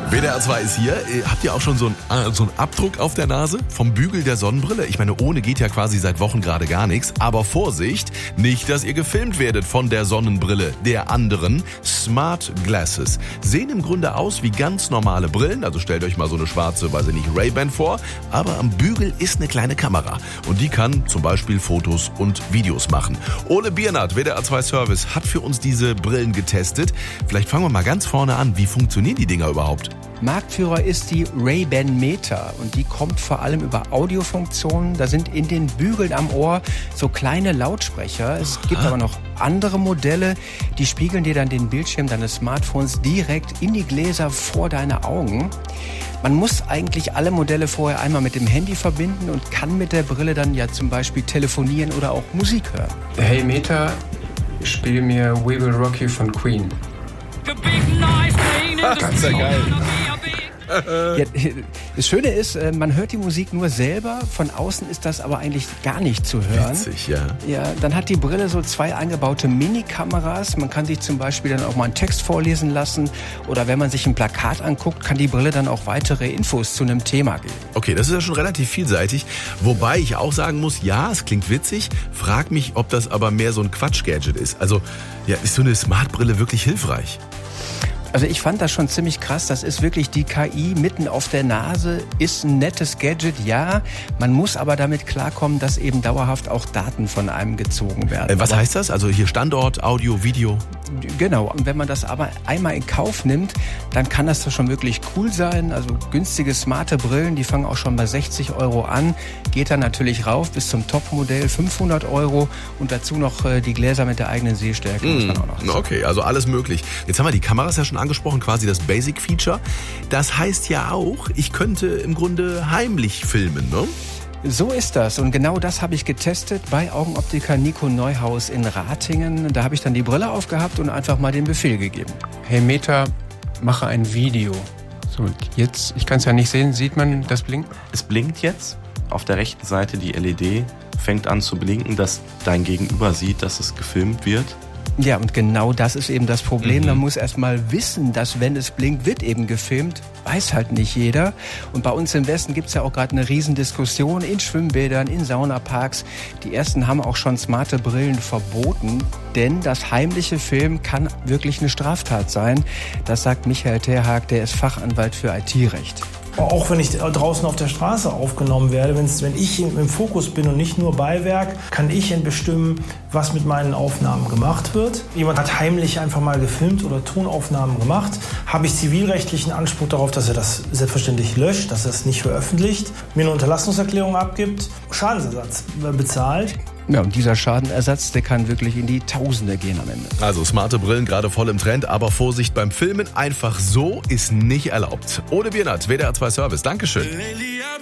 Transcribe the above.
WDR 2 ist hier. Habt ihr auch schon so einen Abdruck auf der Nase vom Bügel der Sonnenbrille? Ich meine, ohne geht ja quasi seit Wochen gerade gar nichts. Aber Vorsicht, nicht, dass ihr gefilmt werdet von der Sonnenbrille der anderen. Smart Glasses sehen im Grunde aus wie ganz normale Brillen. Also stellt euch mal so eine schwarze, weiß ich nicht, Ray-Ban vor. Aber am Bügel ist eine kleine Kamera. Und die kann zum Beispiel Fotos und Videos machen. Ole Biernat, WDR 2 Service, hat für uns diese Brillen getestet. Vielleicht fangen wir mal ganz vorne an. Wie funktionieren die Dinger überhaupt? Marktführer ist die Ray-Ban Meta und die kommt vor allem über Audiofunktionen. Da sind in den Bügeln am Ohr so kleine Lautsprecher. Es gibt aber noch andere Modelle, die spiegeln dir dann den Bildschirm deines Smartphones direkt in die Gläser vor deine Augen. Man muss eigentlich alle Modelle vorher einmal mit dem Handy verbinden und kann mit der Brille dann ja zum Beispiel telefonieren oder auch Musik hören. Hey Meta, spiel mir We Will Rock You von Queen. Das ist ja geil. Ja, das Schöne ist, man hört die Musik nur selber, von außen ist das aber eigentlich gar nicht zu hören. Witzig, ja. Ja, dann hat die Brille so 2 eingebaute Mini-Kameras. Man kann sich zum Beispiel dann auch mal einen Text vorlesen lassen oder wenn man sich ein Plakat anguckt, kann die Brille dann auch weitere Infos zu einem Thema geben. Okay, das ist ja schon relativ vielseitig. Wobei ich auch sagen muss, ja, es klingt witzig. Frag mich, ob das aber mehr so ein Quatsch-Gadget ist. Also, ja, ist so eine Smartbrille wirklich hilfreich? Also ich fand das schon ziemlich krass. Das ist wirklich die KI mitten auf der Nase. Ist ein nettes Gadget, ja. Man muss aber damit klarkommen, dass eben dauerhaft auch Daten von einem gezogen werden. Was heißt das? Also hier Standort, Audio, Video? Genau. Und wenn man das aber einmal in Kauf nimmt, dann kann das doch schon wirklich cool sein. Also günstige, smarte Brillen, die fangen auch schon bei 60 € an. Geht dann natürlich rauf bis zum Topmodell 500 € und dazu noch die Gläser mit der eigenen Sehstärke. Muss man auch noch sagen. Okay, also alles möglich. Jetzt haben wir die Kameras ja schon angesprochen, quasi das Basic-Feature. Das heißt ja auch, ich könnte im Grunde heimlich filmen, ne? So ist das und genau das habe ich getestet bei Augenoptiker Nico Neuhaus in Ratingen. Da habe ich dann die Brille aufgehabt und einfach mal den Befehl gegeben. Hey Meta, mache ein Video. So, jetzt, ich kann es ja nicht sehen, sieht man das Blinken? Es blinkt jetzt. Auf der rechten Seite die LED fängt an zu blinken, dass dein Gegenüber sieht, dass es gefilmt wird. Ja, und genau das ist eben das Problem. Man muss erst mal wissen, dass wenn es blinkt, wird eben gefilmt. Weiß halt nicht jeder. Und bei uns im Westen gibt's ja auch gerade eine Riesendiskussion in Schwimmbädern, in Saunaparks. Die ersten haben auch schon smarte Brillen verboten. Denn das heimliche Filmen kann wirklich eine Straftat sein. Das sagt Michael Terhag, der ist Fachanwalt für IT-Recht. Auch wenn ich draußen auf der Straße aufgenommen werde, wenn ich im Fokus bin und nicht nur Beiwerk, kann ich bestimmen, was mit meinen Aufnahmen gemacht wird. Jemand hat heimlich einfach mal gefilmt oder Tonaufnahmen gemacht. Habe ich zivilrechtlichen Anspruch darauf, dass er das selbstverständlich löscht, dass er es nicht veröffentlicht, mir eine Unterlassungserklärung abgibt, Schadensersatz bezahlt. Ja, und dieser Schadenersatz, der kann wirklich in die Tausende gehen am Ende. Also smarte Brillen gerade voll im Trend, aber Vorsicht beim Filmen, einfach so ist nicht erlaubt. Ole Biernat, WDR 2 Service, Dankeschön.